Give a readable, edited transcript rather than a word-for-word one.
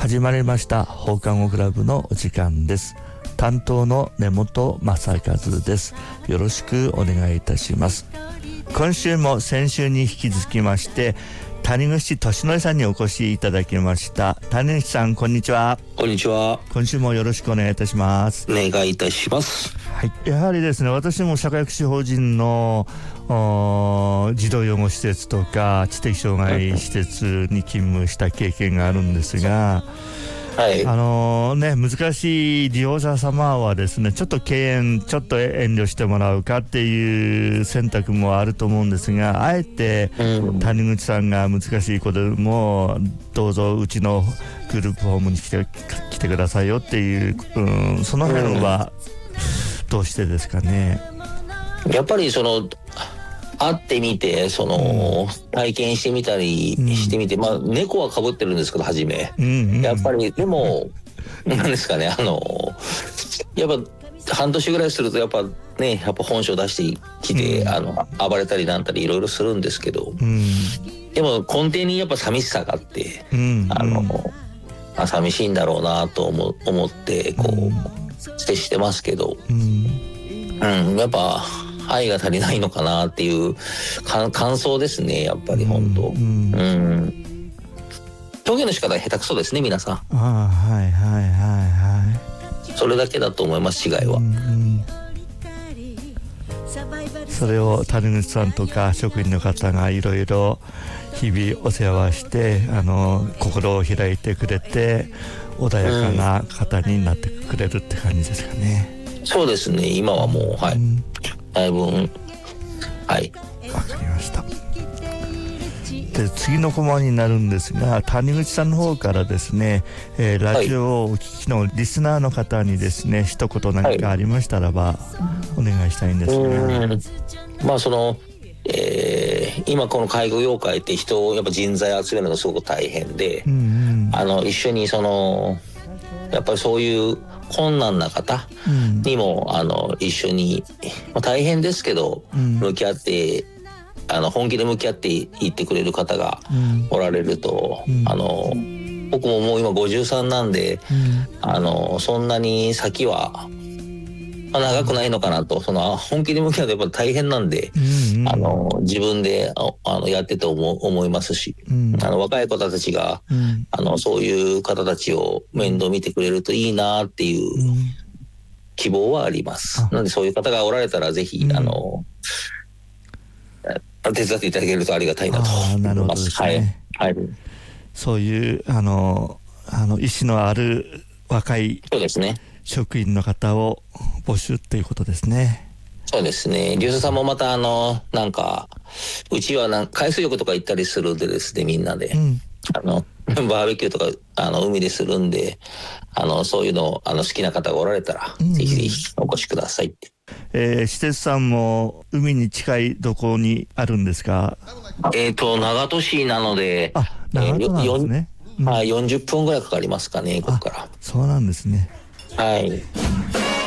始まりました放課後クラブのお時間です。担当の根本正和です。よろしくお願いいたします。今週も先週に引き続きまして谷口俊則さんにお越しいただきました。谷口さん、こんにちは。 こんにちは。 今週もよろしくお願いいたします。 お願いいたします。 はい、やはりですね、私も社会福祉法人の児童養護施設とか知的障害施設に勤務した経験があるんですが、はい、難しい利用者様はですね、ちょっとちょっと遠慮してもらうかっていう選択もあると思うんですが、あえて谷口さんが難しい子でもどうぞうちのグループホームに来てくださいよっていう、その辺はどうしてですかね。 やっぱり会ってみて体験してみたりしてみて、猫は被ってるんですけど初め、やっぱりでも何ですかね、やっぱ半年ぐらいするとやっぱ本性出してきて、暴れたりなんたりいろいろするんですけど、でも根底にやっぱ寂しさがあって、寂しいんだろうなと思って接してますけど、やっぱ愛が足りないのかなっていう感想ですね、やっぱり本当。表現の仕方が下手くそですね、皆さん。それだけだと思います、違いは。 それを谷口さんとか職員の方がいろいろ日々お世話して心を開いてくれて穏やかな方になってくれるって感じですかね。 そうですね、今はもうだいぶわかりました。で、次のコマになるんですが、谷口さんの方からですね、ラジオをお聞きのリスナーの方にですね、一言何かありましたらば、お願いしたいんですが、 今この介護業界ってやっぱ人材集めるのがすごく大変で、一緒にやっぱりそういう困難な方にも、一緒に、大変ですけど、向き合って本気で向き合っていってくれる方がおられると、僕ももう今53なんで、そんなに先は長くないのかなと。本気で向き合うとやっぱ大変なんで、自分でやってて思いますし、若い子たちが、そういう方たちを面倒見てくれるといいなっていう希望はあります。なのでそういう方がおられたらぜひ手伝っていただけるとありがたいなと思います。 そういう意思のある若い職員の方を募集っていうことですね。 そうですね。リュウスさんもまたなんかうちは海水浴とか行ったりするんでですね、みんなで、バーベキューとか海でするんで、そういうの好きな方がおられたら、ぜひぜひお越しくださいって。 施設さんも海に近いどこにあるんですか？ 長門市なので、 長門なんですね。 40分ぐらいかかりますかね、ここから。 そうなんですね。 はい。